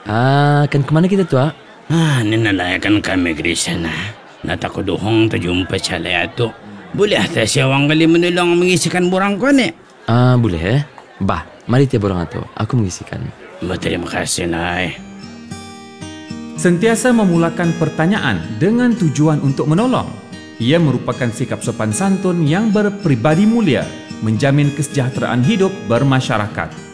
Kan kemana kita tu? Ninalayakan kami Krishna. Natakuduhong tajumpa calaya tu. Boleh atas siawang kali menulong mengisikan burang ko ni? Boleh Bah, mari tiap orang tu. Aku mengisikan. Terima kasih, Nay. Sentiasa memulakan pertanyaan dengan tujuan untuk menolong. Ia merupakan sikap sopan santun yang berpribadi mulia, menjamin kesejahteraan hidup bermasyarakat.